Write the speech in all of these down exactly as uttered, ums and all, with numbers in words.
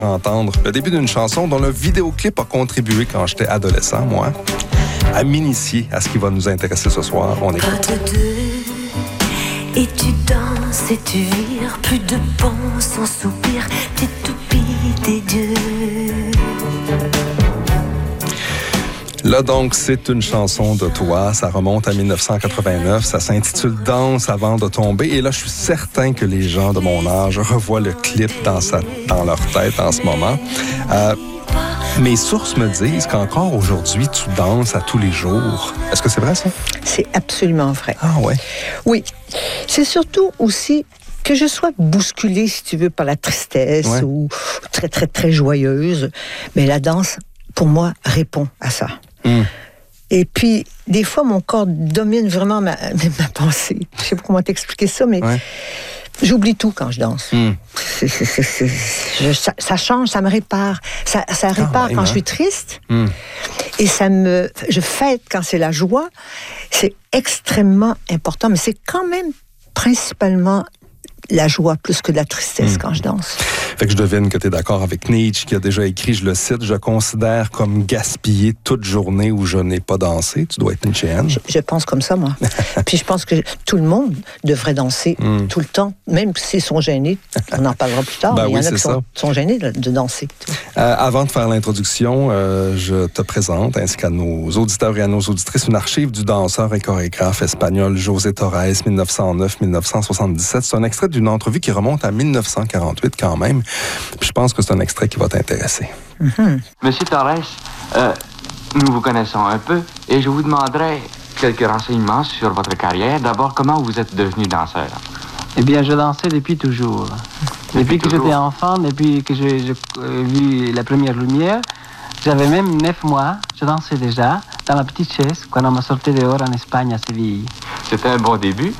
Entendre le début d'une chanson dont le vidéoclip a contribué quand j'étais adolescent, moi, à m'initier à ce qui va nous intéresser ce soir. On écoute. Pas de deux, et tu danses et tu vires, plus de bons sans soupir, petite toupie des dieux. Là, donc, c'est une chanson de toi. Ça remonte à dix-neuf cent quatre-vingt-neuf. Ça s'intitule « Danse avant de tomber ». Et là, je suis certain que les gens de mon âge revoient le clip dans, sa, dans leur tête en ce moment. Euh, mes sources me disent qu'encore aujourd'hui, tu danses à tous les jours. Est-ce que c'est vrai, ça? C'est absolument vrai. Ah ouais? Oui. C'est surtout aussi que je sois bousculée, si tu veux, par la tristesse ouais. ou très, très, très joyeuse. Mais la danse, pour moi, répond à ça. Mmh. Et puis, des fois, mon corps domine vraiment ma, ma pensée. Je sais pas comment t'expliquer ça, mais ouais. j'oublie tout quand je danse. Mmh. C'est, c'est, c'est, c'est, je, ça, ça change, ça me répare. Ça, ça répare ah, quand hein. je suis triste. Mmh. Et ça me... Je fête quand c'est la joie. C'est extrêmement important, mais c'est quand même principalement la joie plus que de la tristesse mmh. quand je danse. Fait que je devine que tu es d'accord avec Nietzsche qui a déjà écrit, je le cite, « Je considère comme gaspiller toute journée où je n'ai pas dansé ». Tu dois être Nietzschéenne. Je, je pense comme ça, moi. Puis je pense que tout le monde devrait danser mm. tout le temps, même s'ils sont gênés. On en parlera plus tard, ben mais il oui, y en a qui sont, sont gênés de, de danser. Euh, avant de faire l'introduction, euh, je te présente, ainsi qu'à nos auditeurs et à nos auditrices, une archive du danseur et chorégraphe espagnol José Torres, dix-neuf cent neuf à dix-neuf cent soixante-dix-sept. C'est un extrait d'une entrevue qui remonte à dix-neuf cent quarante-huit quand même. Puis je pense que c'est un extrait qui va t'intéresser. Mm-hmm. Monsieur Torres, euh, nous vous connaissons un peu et je vous demanderai quelques renseignements sur votre carrière. D'abord, comment vous êtes devenu danseur? Eh bien, je dansais depuis toujours. Depuis, depuis que toujours. J'étais enfant, depuis que j'ai, j'ai vu la première lumière, j'avais même neuf mois, je dansais déjà dans ma petite chaise quand on m'a sorti dehors en Espagne, à Séville. C'était un bon début.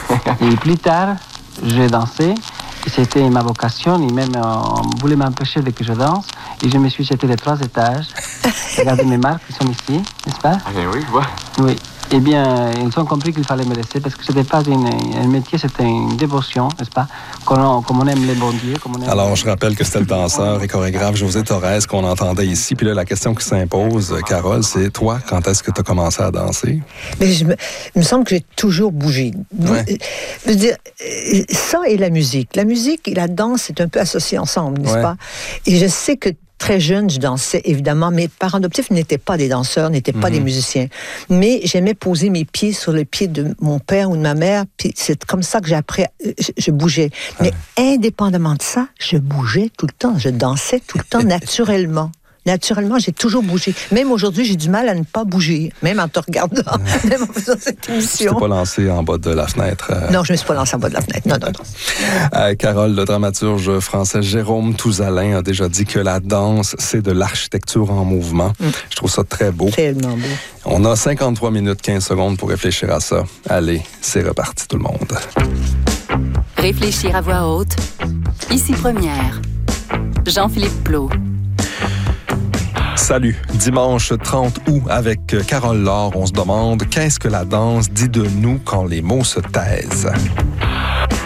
Et plus tard, j'ai dansé. C'était ma vocation, et même on voulait m'empêcher de que je danse, et je me suis jeté de trois étages. Regardez mes marques qui sont ici, n'est-ce pas? Ah oui, je vois. Oui. Eh bien, ils ont compris qu'il fallait me laisser, parce que ce n'était pas une, un métier, c'était une dévotion, n'est-ce pas? Comme on, comme on aime les bons dieux. Comme on aime Alors, je rappelle que c'était le danseur et chorégraphe José Torres qu'on entendait ici. Puis là, la question qui s'impose, Carole, c'est toi, quand est-ce que tu as commencé à danser? Mais je me, il me semble que j'ai toujours bougé. Ouais. Je veux dire, ça et la musique. La musique et la danse, c'est un peu associé ensemble, n'est-ce ouais. pas? Et je sais que très jeune, je dansais, évidemment. Mes parents adoptifs n'étaient pas des danseurs, n'étaient pas mm-hmm. des musiciens. Mais j'aimais poser mes pieds sur les pieds de mon père ou de ma mère. Puis c'est comme ça que j'ai appris, je, je bougeais. Ah. Mais indépendamment de ça, je bougeais tout le temps. Je dansais tout le temps, naturellement. Naturellement, j'ai toujours bougé. Même aujourd'hui, j'ai du mal à ne pas bouger, même en te regardant, même en faisant cette émission. Tu t'es pas lancé en bas de la fenêtre? Euh... Non, je me suis pas lancé en bas de la fenêtre. Non, non, non. Euh, Carole, le dramaturge français Jérôme Touzalin a déjà dit que la danse, c'est de l'architecture en mouvement. Mm. Je trouve ça très beau. Tellement beau. On a cinquante-trois minutes, quinze secondes pour réfléchir à ça. Allez, c'est reparti tout le monde. Réfléchir à voix haute. Ici Première. Jean-Philippe Plot. Salut, dimanche trente août avec Carole Laure, on se demande qu'est-ce que la danse dit de nous quand les mots se taisent.